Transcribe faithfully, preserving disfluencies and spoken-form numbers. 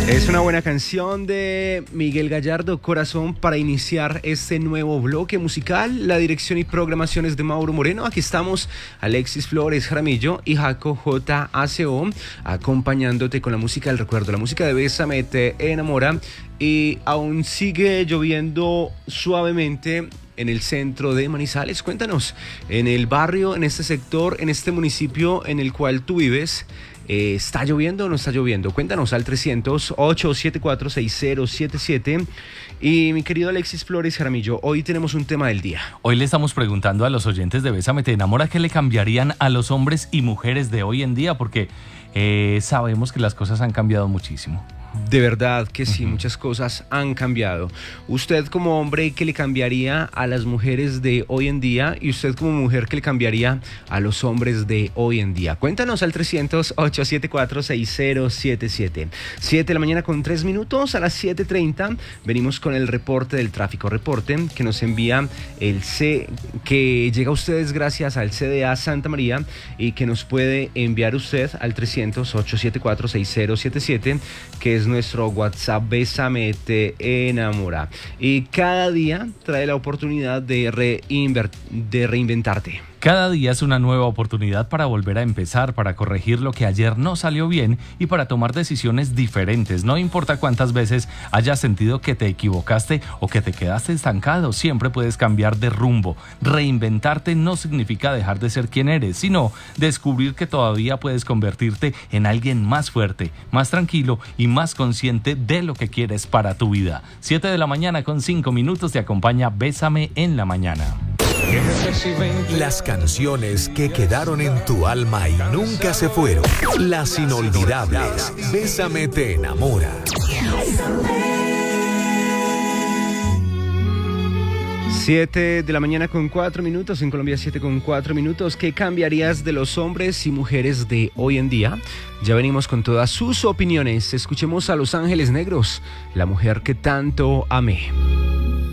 Es una buena canción de Miguel Gallardo, Corazón, para iniciar este nuevo bloque musical. La dirección y programación es de Mauro Moreno. Aquí estamos Alexis Flores Jaramillo y Jaco J A C O acompañándote con la música del recuerdo, la música de Bésame Te Enamora. Y aún sigue lloviendo suavemente en el centro de Manizales. Cuéntanos, en el barrio, en este sector, en este municipio en el cual tú vives, Eh, ¿está lloviendo o no está lloviendo? Cuéntanos al trescientos, ocho siete cuatro, seis cero siete siete. Y mi querido Alexis Flores Jaramillo, hoy tenemos un tema del día. Hoy le estamos preguntando a los oyentes de Bésame Te Enamora qué le cambiarían a los hombres y mujeres de hoy en día, porque eh, sabemos que las cosas han cambiado muchísimo. De verdad que sí, Uh-huh. muchas cosas han cambiado. Usted como hombre, ¿qué le cambiaría a las mujeres de hoy en día? Y usted como mujer, ¿qué le cambiaría a los hombres de hoy en día? Cuéntanos al trescientos, ocho siete cuatro, seis cero siete siete. siete de la mañana con tres minutos, a las siete treinta venimos con el reporte del tráfico. Reporte que nos envía el C, que llega a ustedes gracias al C D A Santa María y que nos puede enviar usted al trescientos, ocho siete cuatro, seis cero siete siete, que es nuestro WhatsApp Bésame Te Enamora. Y cada día trae la oportunidad de, reinver- de reinventarte. Cada día es una nueva oportunidad para volver a empezar, para corregir lo que ayer no salió bien y para tomar decisiones diferentes. No importa cuántas veces hayas sentido que te equivocaste o que te quedaste estancado, siempre puedes cambiar de rumbo. Reinventarte no significa dejar de ser quien eres, sino descubrir que todavía puedes convertirte en alguien más fuerte, más tranquilo y más consciente de lo que quieres para tu vida. siete de la mañana con cinco minutos te acompaña Bésame en la mañana. Las canciones que quedaron en tu alma y nunca se fueron. Las inolvidables. Bésame Te Enamora. siete de la mañana con cuatro minutos, en Colombia siete con cuatro minutos. ¿Qué cambiarías de los hombres y mujeres de hoy en día? Ya venimos con todas sus opiniones. Escuchemos a Los Ángeles Negros, la mujer que tanto amé.